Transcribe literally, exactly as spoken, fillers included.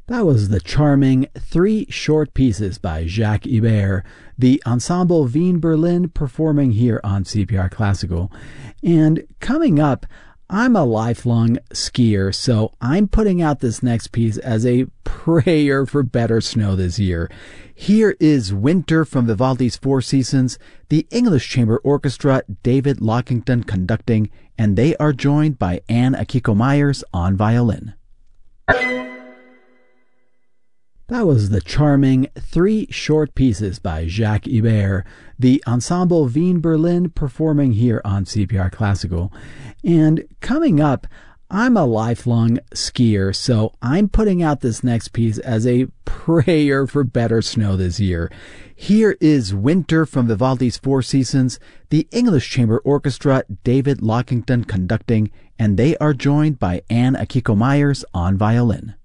That was the charming Three Short Pieces by Jacques Ibert, the Ensemble Wien Berlin performing here on C P R Classical. And coming up, I'm a lifelong skier, so I'm putting out this next piece as a prayer for better snow this year. Here is Winter from Vivaldi's Four Seasons, the English Chamber Orchestra, David Lockington conducting, and they are joined by Anne Akiko Myers on violin. That was the charming Three Short Pieces by Jacques Ibert, the Ensemble Wien Berlin performing here on C P R Classical. And coming up, I'm a lifelong skier, so I'm putting out this next piece as a prayer for better snow this year. Here is Winter from Vivaldi's Four Seasons, the English Chamber Orchestra, David Lockington conducting, and they are joined by Anne Akiko Myers on violin.